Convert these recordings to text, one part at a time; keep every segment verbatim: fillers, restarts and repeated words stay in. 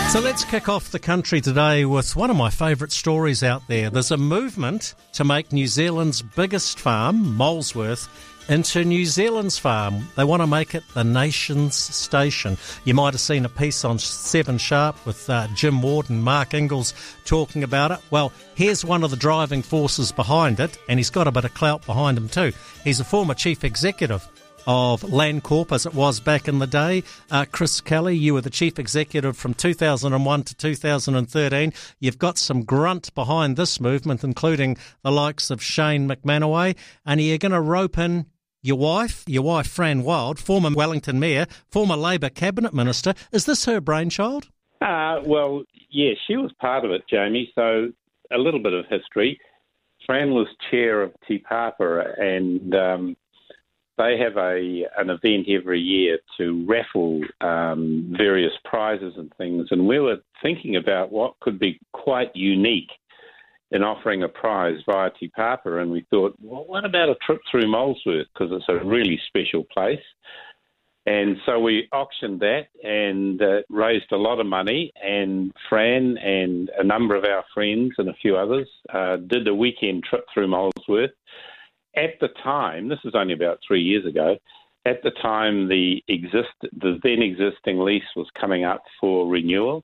So let's kick off the country today with one of my favourite stories out there. There's a movement to make New Zealand's biggest farm, Molesworth, into New Zealand's farm. They want to make it the nation's station. You might have seen a piece on Seven Sharp with uh, Jim Ward and Mark Ingalls talking about it. Well, here's one of the driving forces behind it, and he's got a bit of clout behind him too. He's a former chief executive of Landcorp, as it was back in the day. Uh, Chris Kelly, you were the chief executive from two thousand one to two thousand thirteen. You've got some grunt behind this movement, including the likes of Shane McManaway. And you're going to rope in your wife, your wife Fran Wild, former Wellington Mayor, former Labor Cabinet Minister. Is this her brainchild? Uh, well, yeah, she was part of it, Jamie. So a little bit of history. Fran was chair of Te Pāpara, and um, they have a an event every year to raffle um, various prizes and things. And we were thinking about what could be quite unique in offering a prize via Te Pāpara. And we thought, well, what about a trip through Molesworth? Because it's a really special place. And so we auctioned that and uh, raised a lot of money. And Fran and a number of our friends and a few others uh, did a weekend trip through Molesworth. At the time, this is only about three years ago, at the time the exist the then existing lease was coming up for renewal.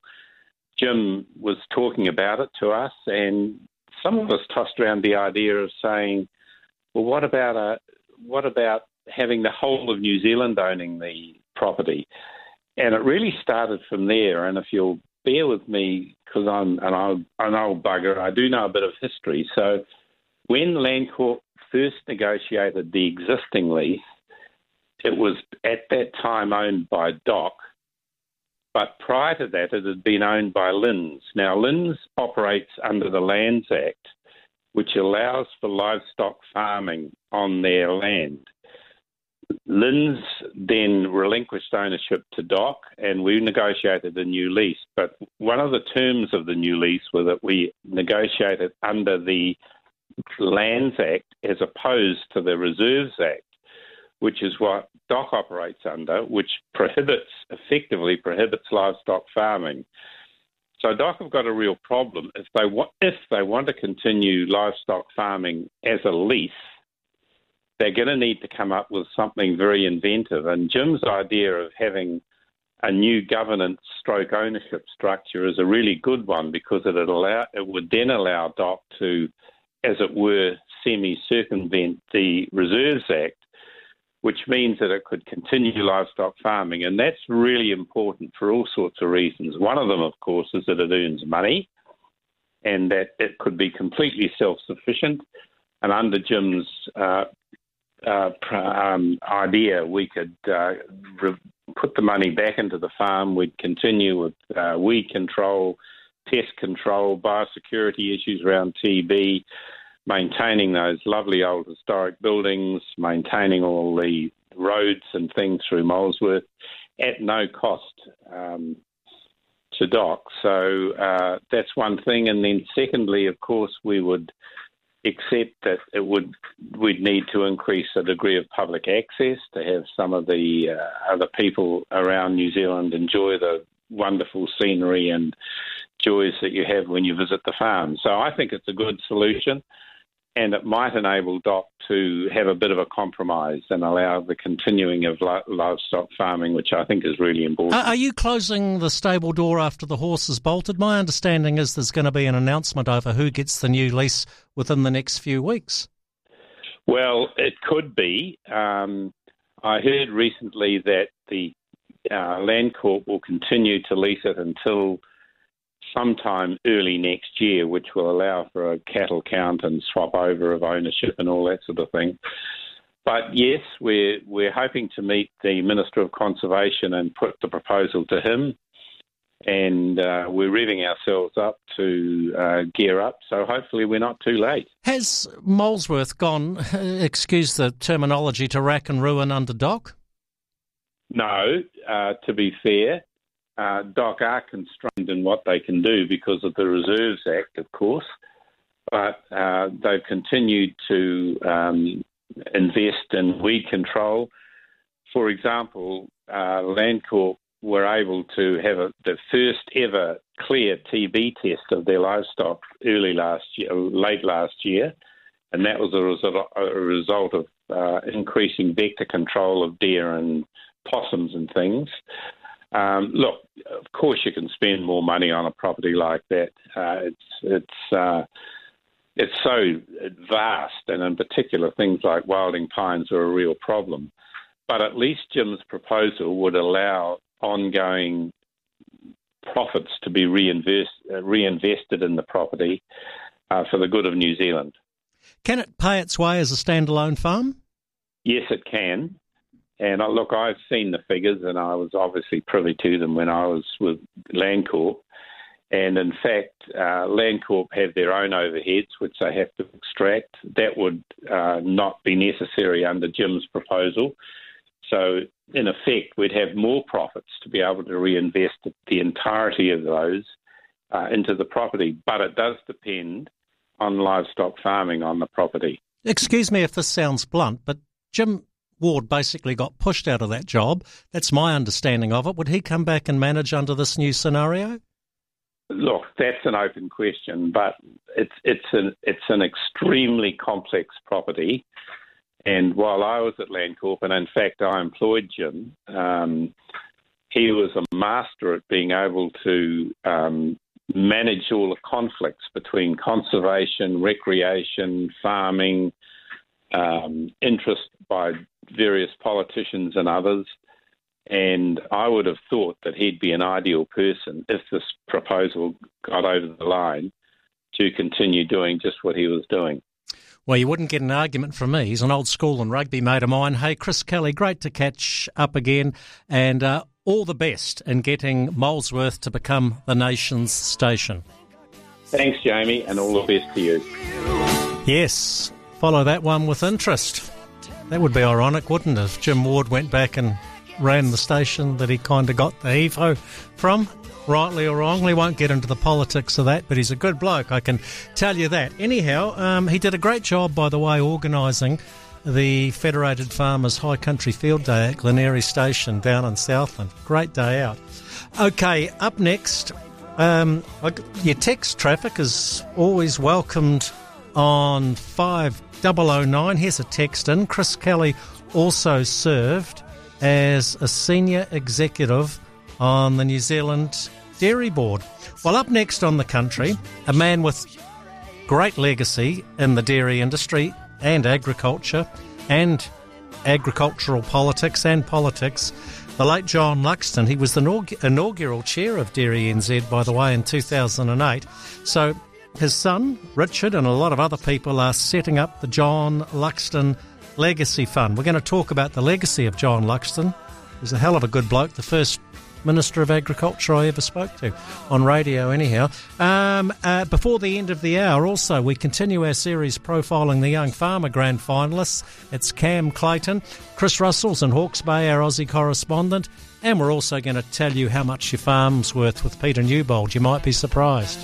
Jim was talking about it to us, and some of us tossed around the idea of saying, well, what about a what about having the whole of New Zealand owning the property? And it really started from there. And if you'll bear with me, because I'm an old, an old bugger, I do know a bit of history. So when Landcorp first negotiated the existing lease, it was at that time owned by D O C, but prior to that it had been owned by L I N Z. Now, L I N Z operates under the Lands Act, which allows for livestock farming on their land. L I N Z then relinquished ownership to D O C, and we negotiated a new lease. But one of the terms of the new lease was that we negotiated under the Lands Act as opposed to the Reserves Act, which is what D O C operates under, which prohibits, effectively prohibits livestock farming. So D O C have got a real problem. If they, wa- if they want to continue livestock farming as a lease, they're going to need to come up with something very inventive. And Jim's idea of having a new governance stroke ownership structure is a really good one, because it would, allow, it would then allow D O C to, as it were, semi-circumvent the Reserves Act, which means that it could continue livestock farming. And that's really important for all sorts of reasons. One of them, of course, is that it earns money and that it could be completely self-sufficient. And under Jim's uh, uh, um, idea, we could uh, re- put the money back into the farm. We'd continue with uh, weed control, pest control, biosecurity issues around T B, maintaining those lovely old historic buildings, maintaining all the roads and things through Molesworth at no cost um, to D O C. So uh, that's one thing. And then secondly, of course, we would accept that it would we'd need to increase the degree of public access to have some of the uh, other people around New Zealand enjoy the wonderful scenery and joys that you have when you visit the farm. So I think it's a good solution, and it might enable D O C to have a bit of a compromise and allow the continuing of li- livestock farming, which I think is really important. Are you closing the stable door after the horse is bolted? My understanding is there's going to be an announcement over who gets the new lease within the next few weeks. Well, it could be. Um, I heard recently that the uh, Landcorp will continue to lease it until sometime early next year, which will allow for a cattle count and swap over of ownership and all that sort of thing. But yes, we're we're hoping to meet the Minister of Conservation and put the proposal to him, and uh, we're revving ourselves up to uh, gear up, so hopefully we're not too late. Has Molesworth gone, excuse the terminology, to rack and ruin under D O C? No, uh, to be fair. Uh, D O C are constrained in what they can do because of the Reserves Act, of course, but uh, they've continued to um, invest in weed control. For example, uh, Landcorp were able to have a, the first ever clear T B test of their livestock early last year, late last year, and that was a result, a result of uh, increasing vector control of deer and possums and things. Um, look, of course you can spend more money on a property like that. Uh, it's it's uh, it's so vast, and in particular things like wilding pines are a real problem. But at least Jim's proposal would allow ongoing profits to be reinvest, uh, reinvested in the property uh, for the good of New Zealand. Can it pay its way as a standalone farm? Yes, it can. And uh, look, I've seen the figures, and I was obviously privy to them when I was with Landcorp. And in fact, uh, Landcorp have their own overheads, which they have to extract. That would uh, not be necessary under Jim's proposal. So, in effect, we'd have more profits to be able to reinvest the entirety of those uh, into the property. But it does depend on livestock farming on the property. Excuse me if this sounds blunt, but Jim Ward basically got pushed out of that job. That's my understanding of it. Would he come back and manage under this new scenario? Look, that's an open question, but it's it's an it's an extremely complex property. And while I was at Landcorp, and in fact I employed Jim, um, he was a master at being able to um, manage all the conflicts between conservation, recreation, farming, um, interest by various politicians and others. And I would have thought that he'd be an ideal person, if this proposal got over the line, to continue doing just what he was doing. Well, you wouldn't get an argument from me. He's an old school and rugby mate of mine. Hey, Chris Kelly, great to catch up again, and uh, all the best in getting Molesworth to become the nation's station. Thanks, Jamie, and all the best to you. Yes, follow that one with interest. That would be ironic, wouldn't it, if Jim Ward went back and ran the station that he kind of got the H E F O from, rightly or wrongly. Won't get into the politics of that, but he's a good bloke, I can tell you that. Anyhow, um, he did a great job, by the way, organising the Federated Farmers High Country Field Day at Glenary Station down in Southland. Great day out. Okay, up next, um, your text traffic is always welcomed on five oh oh nine. Here's a text in. Chris Kelly also served as a senior executive on the New Zealand Dairy Board. Well, up next on The Country, a man with great legacy in the dairy industry and agriculture and agricultural politics and politics, the late John Luxton. He was the inaugural chair of Dairy N Z, by the way, in two thousand eight. So his son, Richard, and a lot of other people are setting up the John Luxton Legacy Fund. We're going to talk about the legacy of John Luxton. He's a hell of a good bloke, the first Minister of Agriculture I ever spoke to, on radio anyhow. Um, uh, before the end of the hour also, we continue our series profiling the young farmer grand finalists. It's Cam Clayton, Chris Russell's in Hawke's Bay, our Aussie correspondent, and we're also going to tell you how much your farm's worth with Peter Newbold. You might be surprised.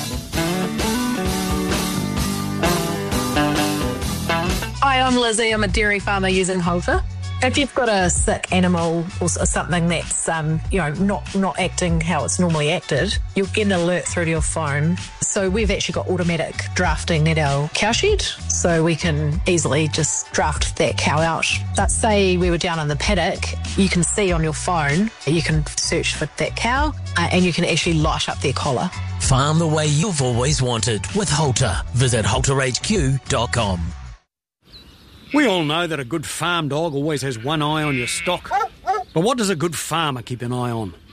Hi, I'm Lizzie. I'm a dairy farmer using Halter. If you've got a sick animal or something that's um, you know not not acting how it's normally acted, you'll get an alert through to your phone. So we've actually got automatic drafting at our cow shed, so we can easily just draft that cow out. But say we were down in the paddock, you can see on your phone, you can search for that cow, uh, and you can actually light up their collar. Farm the way you've always wanted with Halter. Visit halter h q dot com. We all know that a good farm dog always has one eye on your stock. But what does a good farmer keep an eye on?